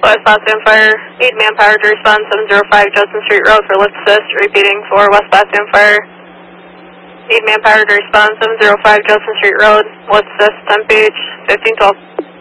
West Boston Fire, need manpower to respond 705 Justin Street Road for lift assist. Repeating for West Boston Fire. Need manpower to respond 705 Justin Street Road, lift assist, 10 page, 1512.